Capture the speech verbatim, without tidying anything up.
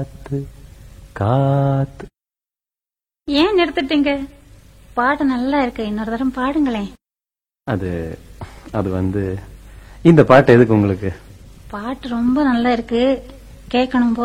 காத்து காத்து. ஏன் நிறுத்திட்டீங்க? பாட்டு நல்லா இருக்கு, இன்னொரு தரம் பாடுங்களேன். அது அது வந்து இந்த பாட்டு எதுக்கு உங்களுக்கு? பாட்டு ரொம்ப நல்லா இருக்கு, கேட்கணும்.